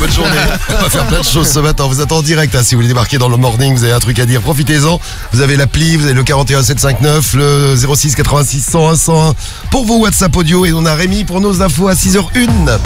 bonne journée. On va faire plein de choses ce matin. Vous êtes en direct, hein, si vous voulez débarquer dans le morning, vous avez un truc à dire, profitez-en. Vous avez l'appli, vous avez le 41 759, le 06 86 101 101 pour vos WhatsApp audio. Et on a Rémi pour nos infos à 6h01.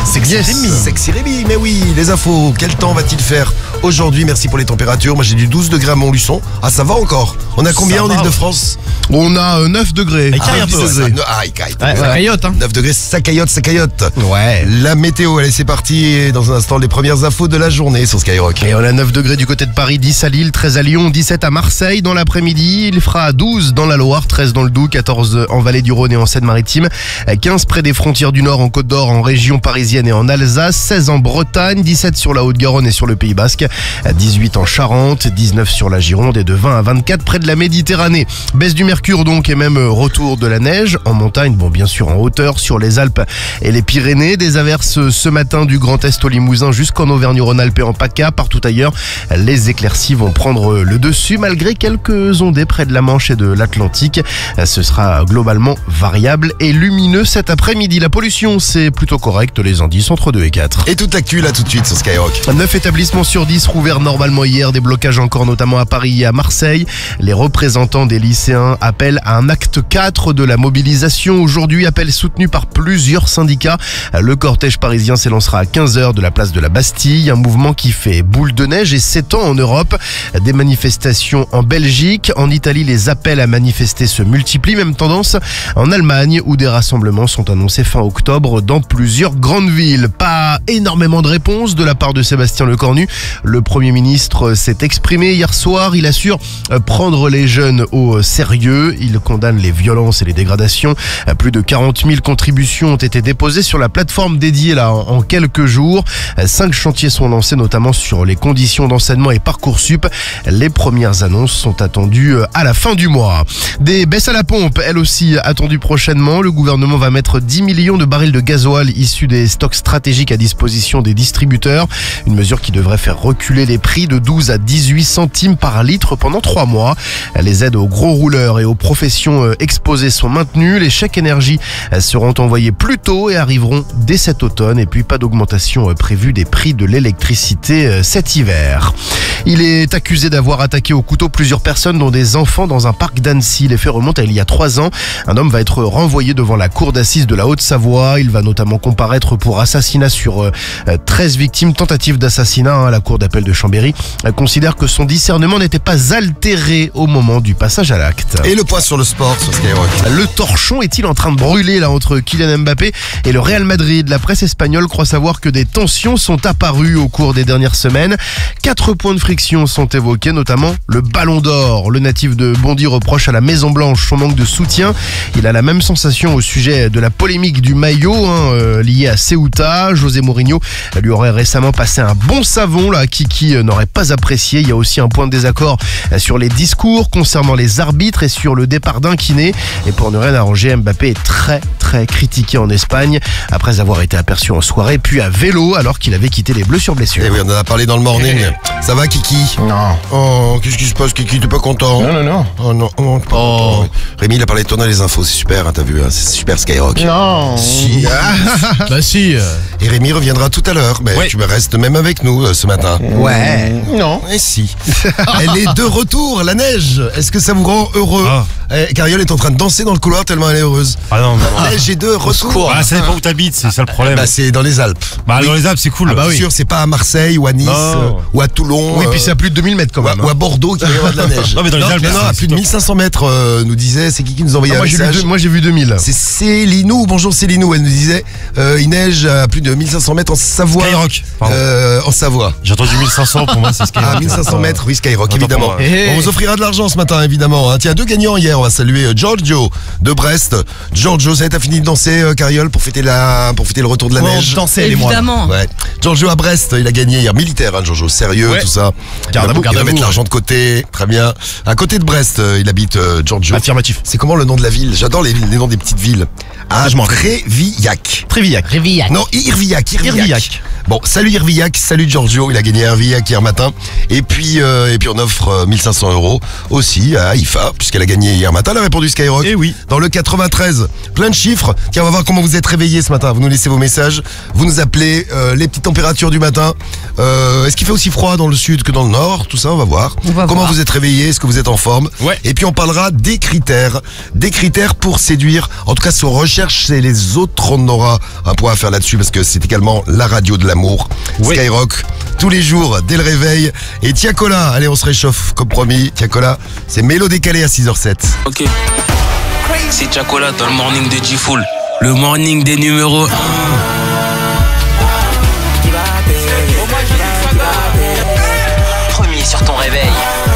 Sexy Rémi, mais oui, les infos. Quel temps va-t-il faire aujourd'hui? Merci pour les températures. Moi j'ai du 12 degrés à Montluçon. Ah, ça va encore. On a combien en Ile-de-France? On a 9 degrés. Il caille un peu. Il caille. Ça caillotte, hein. 9 degrés, ça caillotte. Ouais. La météo, allez, c'est parti. Et dans un instant, les premières infos de la journée sur Skyrock. Et on a 9 degrés du côté de Paris, 10 à Lille, 13 à Lyon, 17 à Marseille. Dans l'après-midi, il fera 12 dans la Loire, 13 dans le Doubs, 14 en Vallée du Rhône et en Seine-Maritime, 15 près des frontières du Nord en Côte d'Or, en région parisienne et en Alsace, 16 en Bretagne, 17 sur la Haute-Garonne et sur le Pays Basque, 18 en Charente, 19 sur la Gironde et de 20 à 24 près de la Méditerranée. Baisse du mercure donc et même retour de la neige en montagne, bon bien sûr en hauteur sur les Alpes et les Pyrénées. Des averses ce matin du Grand Est au Limousin jusqu'en Auvergne-Rhône-Alpes et en PACA. Partout ailleurs, les éclaircies vont prendre le dessus malgré quelques ondées près de la Manche et de l'Atlantique. Ce sera globalement variable et lumineux cet après-midi. La pollution, c'est plutôt correct. Les indices entre 2 et 4. Et toute l'actu là tout de suite sur Skyrock. 9 établissements sur 10 rouverts normalement hier. Des blocages encore notamment à Paris et à Marseille. Les représentants des lycéens appellent à un acte 4 de la mobilisation. Aujourd'hui, appel soutenu par plusieurs syndicats. Le cortège parisien s'élancera à 15h de la place de la Bastille. Un mouvement qui fait boule de neige et s'étend en Europe. Des manifestations en Belgique. En Italie, les appels à manifester se multiplient. Même tendance en Allemagne où des rassemblements sont annoncés fin octobre dans plusieurs grandes villes. Pas énormément de réponses de la part de Sébastien Lecornu. Le Premier ministre s'est exprimé hier soir. Il assure prendre les jeunes au sérieux. Il condamne les violences et les dégradations. Plus de 40 000 contributions ont été déposées sur la plateforme dédiée là en quelques jours. 5 chantiers sont lancés notamment sur les conditions d'enseignement et Parcoursup. Les premières annonces sont attendues à la fin du mois. Des baisses à la pompe, elles aussi attendues prochainement. Le gouvernement va mettre 10 millions de barils de gasoil issus des stocks stratégiques à disposition des distributeurs. Une mesure qui devrait faire reculer les prix de 12 à 18 centimes par litre pendant 3 mois. Les aides aux gros rouleurs et aux professions exposées sont maintenues. Les chèques énergie seront envoyés plus tôt et arriveront dès cet automne. Et puis pas d'augmentation prévue des prix de l'électricité cet hiver. Il est accusé d'avoir attaqué au couteau plusieurs personnes dont des enfants dans un parc d'Annecy. Les faits remontent à il y a 3 ans. Un homme va être renvoyé devant la cour d'assises de la Haute-Savoie. Il va notamment comparaître pour assassinat sur 13 victimes, tentative d'assassinat. La cour d'appel de Chambéry considère que son discernement n'était pas altéré au moment du passage à l'acte. Et le point sur le sport sur Skyrock. Le torchon est-il en train de brûler là entre Kylian Mbappé et le Real Madrid? La presse espagnole croit savoir que des tensions sont apparues au cours des dernières semaines. 4 points de friction sont évoqués, notamment le Ballon d'Or. Le natif de Bondy reproche à la Maison-Blanche son manque de soutien. Il a la même sensation au sujet de la polémique du maillot lié à Ceuta. José Mourinho lui aurait récemment passé un bon savon là, Kiki n'aurait pas apprécié. Il y a aussi un point de désaccord sur les discours concernant les arbitres et sur le départ d'un kiné. Et pour ne rien arranger, Mbappé est très critiqué en Espagne après avoir été aperçu en soirée puis à vélo alors qu'il avait quitté les Bleus sur blessure. Et oui, on en a parlé dans le morning. Ça va Kiki? Non. Oh, qu'est-ce qui se passe Kiki? T'es pas content? Non. Oh non, t'es pas content. Rémi il a parlé de tourner les infos, c'est super, hein, t'as vu, hein, c'est super Skyrock. Non. Si. Bah si. Et Rémi reviendra tout à l'heure. Mais Ouais. tu restes même avec nous ce matin. Ouais. Non. Et si. Elle est de retour, la neige. Est-ce que ça vous rend heureux? Cariole est en train de danser dans le couloir tellement elle est heureuse. Ah non. La neige est de retour. Ah, ça dépend où t'habites, c'est ça le problème. Bah, c'est dans les Alpes. Bah, Oui. dans les Alpes, c'est cool. Ah bah oui. Sûr, c'est pas à Marseille ou à Nice Non. ou à Toulon. Oui, puis c'est à plus de 2000 mètres quand même. Ou à Bordeaux qui va y avoir de la neige. Non, mais dans les Alpes, non, à c'est plus de top. 1500 mètres, nous disait, c'est qui nous a envoyé un message? Moi j'ai vu 2000. C'est Célinou, bonjour Célinou, elle nous disait, il neige à plus de 1500 mètres en Savoie. Skyrock. Pardon. En Savoie. J'ai entendu 1500, pour moi c'est Skyrock. À 1500 mètres, oui, Skyrock, Autant évidemment. pour moi. On vous offrira de l'argent ce matin, évidemment. Hein. Tiens, 2 gagnants hier, on va saluer Giorgio de Brest. Giorgio, ça y est, t'as fini de danser, Cariole, pour fêter le retour de la neige? Danser les mois. Évidemment. Ouais. Giorgio à Brest, il a gagné hier, militaire, hein, Giorgio, sérieux, Ouais. tout ça. Garde à vous, il va mettre l'argent de côté, très bien. À côté de Brest, il habite Giorgio. Affirmatif. C'est comment le nom de la ville? J'adore les noms des petites villes. Ah, je m'en Trévillac. Trévillac. Non, Irvillac. Irvillac. Bon, salut Irvillac, salut Giorgio, il a gagné Irvillac hier matin. Et puis on offre 1500 € aussi à IFA, puisqu'elle a gagné hier. hier matin, elle a répondu Skyrock. Eh oui. Dans le 93, plein de chiffres. Tiens, on va voir comment vous êtes réveillés ce matin. Vous nous laissez vos messages, vous nous appelez, les petites températures du matin. Est-ce qu'il fait aussi froid dans le sud que dans le nord? Tout ça, on va voir. Comment vous êtes réveillés? Est-ce que vous êtes en forme? Ouais. Et puis on parlera des critères pour séduire. En tout cas, sur recherche chez les autres, on aura un point à faire là-dessus parce que c'est également la radio de l'amour. Oui. Skyrock, tous les jours, dès le réveil. Et Tiakola, allez, on se réchauffe comme promis. Tiakola, c'est Mélo décalé à 6h07. Ok. C'est Tiakola dans le morning de G-Full. Le morning des numéros 1.